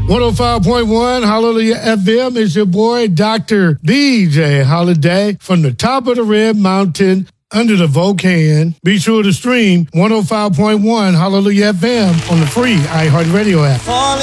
105.1 Hallelujah FM is your boy, Dr. DJ Holiday, from the top of the Red Mountain under the Volcan. Be sure to stream 105.1 Hallelujah FM on the free iHeartRadio app.